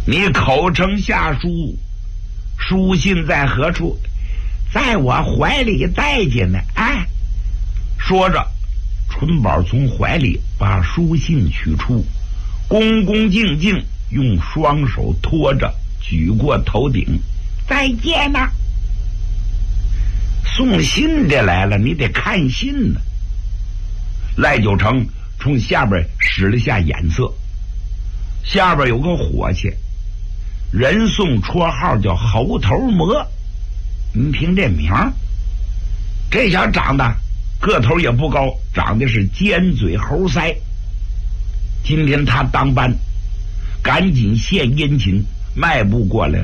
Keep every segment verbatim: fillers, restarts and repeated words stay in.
你口称下书，书信在何处？在我怀里带着呢。哎，说着，春宝从怀里把书信取出，恭恭敬敬用双手托着，举过头顶。再见呐！送信的来了，你得看信呢。赖九成冲下边使了下眼色，下边有个伙计，人送绰号叫猴头魔。你听这名儿，这小长得个头也不高，长得是尖嘴猴腮。今天他当班，赶紧献殷勤，迈步过来了。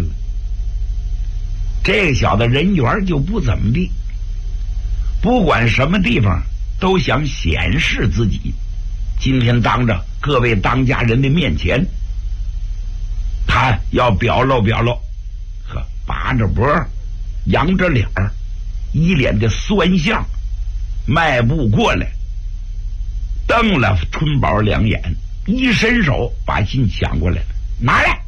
这小子人缘就不怎么地，不管什么地方都想显示自己。今天当着各位当家人的面前，他要表露表露，呵，拔着脖，扬着脸儿，一脸的酸相，迈步过来，瞪了春宝两眼，一伸手把信抢过来了，拿来。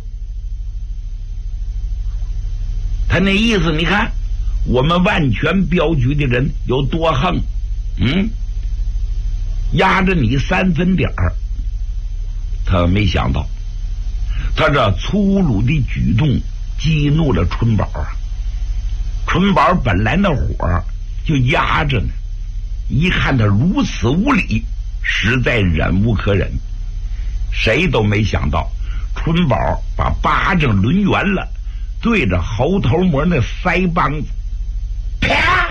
他那意思，你看我们万全镖局的人有多横，嗯，压着你三分点儿。他没想到，他这粗鲁的举动激怒了春宝啊。春宝本来那火就压着呢，一看他如此无礼，实在忍无可忍。谁都没想到，春宝把巴掌抡圆了，对着猴头魔那腮帮子，啪！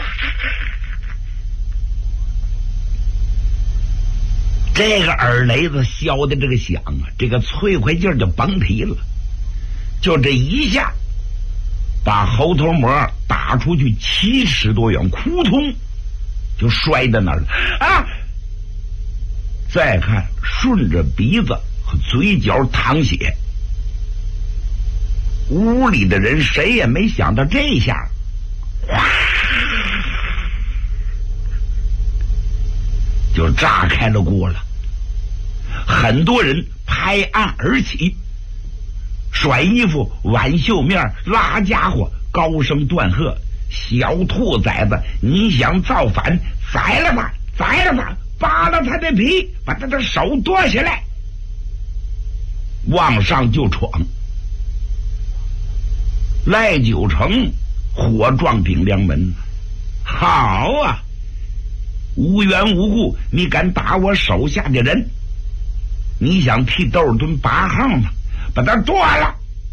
这个耳雷子削的这个响啊，这个脆快劲儿就甭提了。就这一下，把猴头魔打出去七尺多远，扑通就摔在那儿了啊！再看，顺着鼻子和嘴角淌血。屋里的人谁也没想到这下，哗，就炸开了锅了。很多人拍案而起，甩衣服、挽袖面、拉家伙，高声断喝：“小兔崽子，你想造反，宰了他，宰了他，扒了他的皮，把他的手剁下来！”往上就闯。赖九成火撞顶梁门，好啊！无缘无故你敢打我手下的人，你想替窦尔敦拔号吗？把他剁了！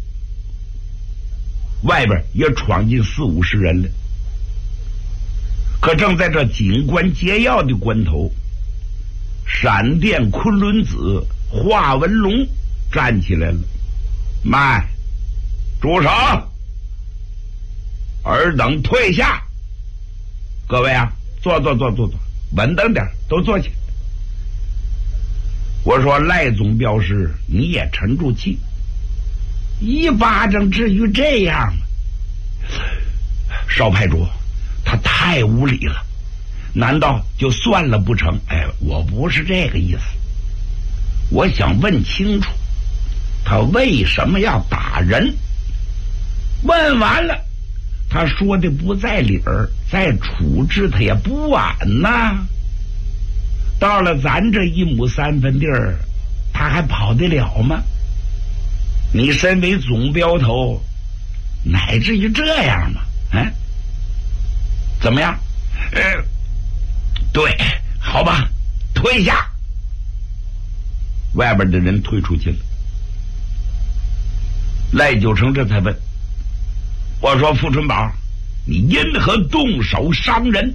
外边也闯进四五十人了。可正在这紧关节要的关头，闪电昆仑子华文龙站起来了，慢，住手！尔等退下！各位啊，坐坐坐坐坐，稳当点，都坐起。我说赖总镖师，你也沉住气，一巴掌至于这样吗？少派主，他太无礼了，难道就算了不成？哎，我不是这个意思，我想问清楚，他为什么要打人？问完了，他说的不在理儿，再处置他也不晚呐。到了咱这一亩三分地儿，他还跑得了吗？你身为总镖头，乃至于这样吗？嗯，怎么样？呃，对，好吧，退下。外边的人退出去了。赖九成这才问，我说傅春宝，你因何动手伤人？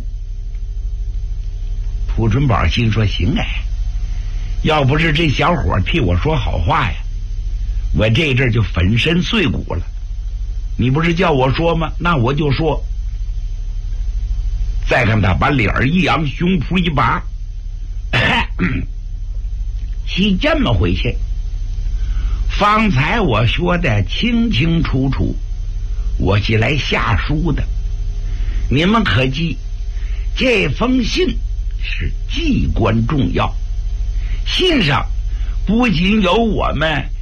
傅春宝心说，行哎，要不是这小伙替我说好话呀，我这阵就粉身碎骨了。你不是叫我说吗？那我就说。再看他把脸一扬，胸脯一拔，是这么回事。方才我说的清清楚楚，我是来下书的。你们可记，这封信是至关重要，信上不仅有我们